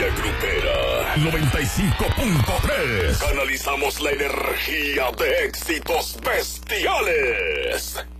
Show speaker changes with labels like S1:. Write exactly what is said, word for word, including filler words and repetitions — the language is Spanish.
S1: Energía Grupera noventa y cinco punto tres. Canalizamos la energía de éxitos bestiales.